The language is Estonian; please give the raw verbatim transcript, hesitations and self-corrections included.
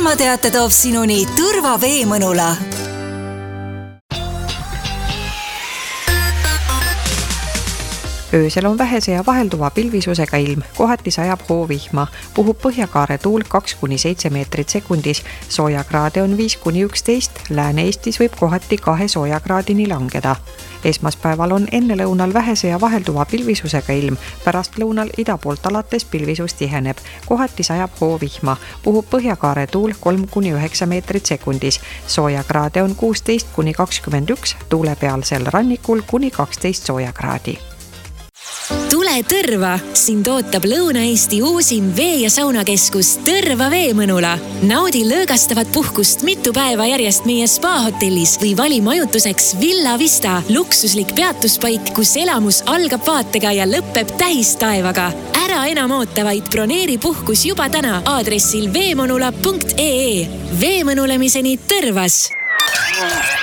ilmateate toob sinuni Tõrva Veemõnula. Öösel on vähese ja vahelduva pilvisusega ilm, kohati sajab hoovihma, puhub põhjakaare tuul kaks kuni seitse meetrit sekundis, soojakraade on viis kuni üksteist, Lääne-Eestis võib kohati kahe soojakraadini langeda. Esmaspäeval on enne lõunal vähese ja vahelduva pilvisusega ilm, pärast lõunal ida poolt alates pilvisus tiheneb, kohati sajab hoovihma, puhub põhjakaare tuul kolm kuni üheksa meetrit sekundis, soojakraade on kuusteist kuni kakskümmend üks, tuulepealsel rannikul kuni kaksteist soojakraadi. Tule Tõrva! Sind ootab Lõuna-Eesti uusim vee- ja saunakeskus Tõrva Veemõnula. Naudi lõõgastavat puhkust mitu päeva järjest meie spa-hotellis või vali majutuseks Villa Vista, luksuslik peatuspaik, kus elamus algab vaatega ja lõpeb tähistaevaga. Ära enam oota, vaid broneeri puhkus juba täna aadressil veemõnula punkt ee. Veemõnulemiseni Tõrvas!